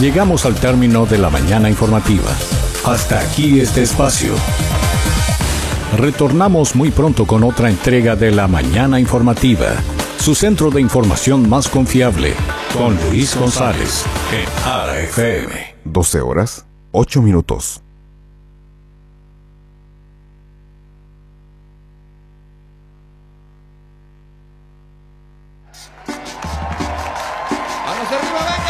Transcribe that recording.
Llegamos al término de la mañana informativa. Hasta aquí este espacio. Retornamos muy pronto con otra entrega de la mañana informativa, su centro de información más confiable, con Luis González, en ARA FM. 12 horas, 8 minutos. ¡Vamos arriba, venga!